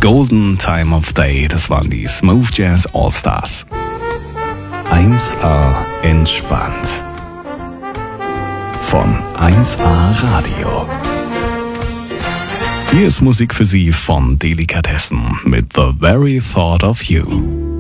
Golden Time of Day, das waren die Smooth Jazz All-Stars. 1A entspannt. Von 1A Radio. Hier ist Musik für Sie von Delikatessen mit The Very Thought of You.